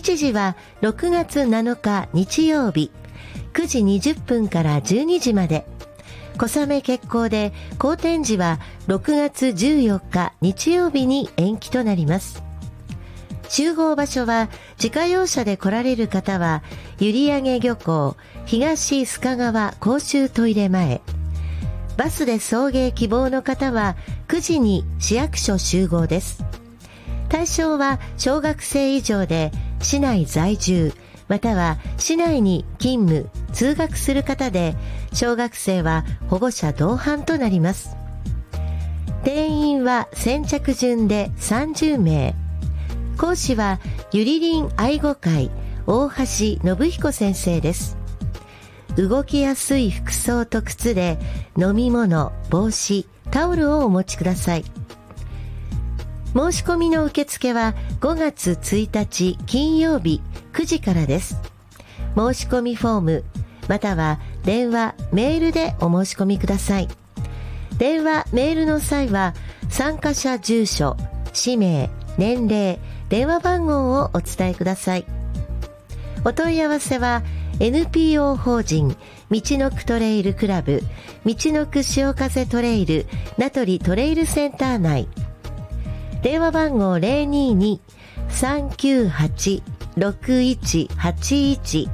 日時は6月7日日曜日9時20分から12時まで。小雨決行で好天時は6月14日日曜日に延期となります。集合場所は自家用車で来られる方は閖上漁港東須賀川公衆トイレ前、バスで送迎希望の方は9時に市役所集合です。対象は小学生以上で市内在住または市内に勤務通学する方で、小学生は保護者同伴となります。定員は先着順で30名。講師はゆりりん愛護会大橋信彦先生です。動きやすい服装と靴で飲み物、帽子、タオルをお持ちください。申し込みの受付は5月1日金曜日9時からです。申し込みフォームまたは電話、メールでお申し込みください。電話、メールの際は参加者住所、氏名、年齢、電話番号をお伝えください。お問い合わせは NPO 法人みちのくトレイルクラブみちのく潮風トレイル名取トレイルセンター内、電話番号 022-398-6181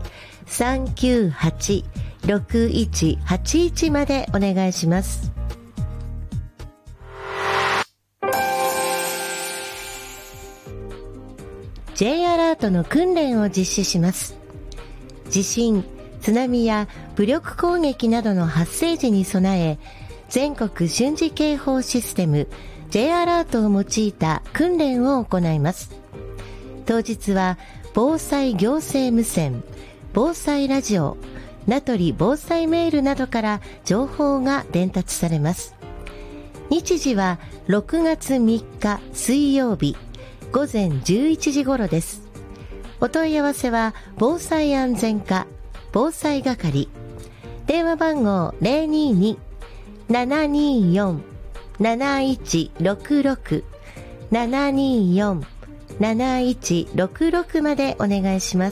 398-6181 までお願いします。J アラートの訓練を実施します。地震、津波や武力攻撃などの発生時に備え、全国瞬時警報システム J アラートを用いた訓練を行います。当日は防災行政無線、防災ラジオ、名取防災メールなどから情報が伝達されます。日時は6月3日水曜日午前11時頃です。お問い合わせは防災安全課防災係、電話番号 022-724-7166 724-7166 までお願いします。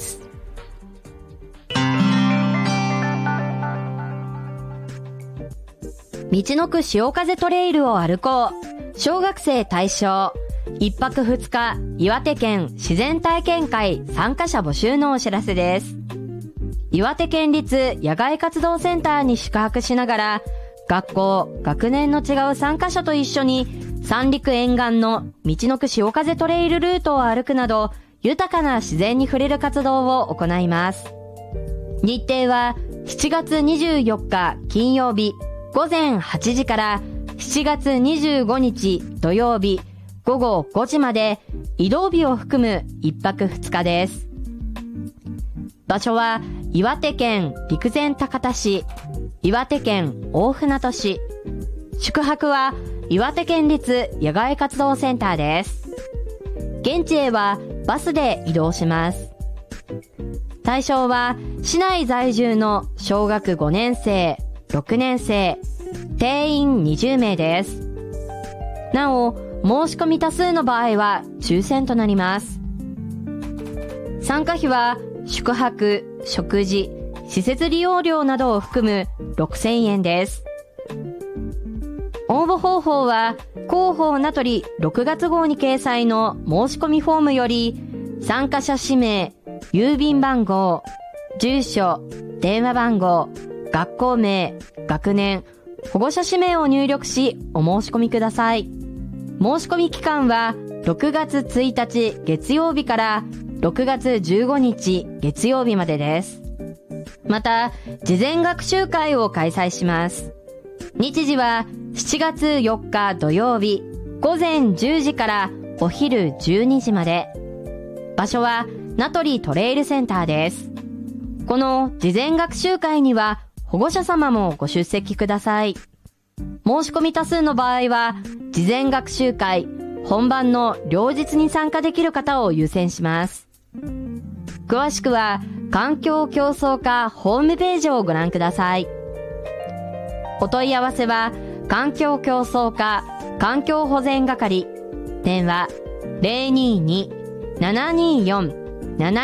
みちのく潮風トレイルを歩こう。小学生対象。1泊2日岩手県自然体験会参加者募集のお知らせです。岩手県立野外活動センターに宿泊しながら、学校、学年の違う参加者と一緒に三陸沿岸のみちのく潮風トレイルルートを歩くなど、豊かな自然に触れる活動を行います。日程は7月24日金曜日午前8時から7月25日土曜日午後5時まで、移動日を含む1泊2日です。場所は岩手県陸前高田市、岩手県大船渡市。宿泊は岩手県立野外活動センターです。現地へはバスで移動します。対象は市内在住の小学5年生、6年生、定員20名です。なお、申し込み多数の場合は抽選となります。参加費は宿泊、食事、施設利用料などを含む6000円です。応募方法は広報名取6月号に掲載の申し込みフォームより、参加者氏名、郵便番号、住所、電話番号、学校名、学年、保護者氏名を入力しお申し込みください。申し込み期間は6月1日月曜日から6月15日月曜日までです。また、事前学習会を開催します。日時は7月4日土曜日午前10時からお昼12時まで。場所は名取トレイルセンターです。この事前学習会には保護者様もご出席ください。申し込み多数の場合は、事前学習会、本番の両日に参加できる方を優先します。詳しくは、環境競争課ホームページをご覧ください。お問い合わせは、環境競争課環境保全係、電話 022-724-71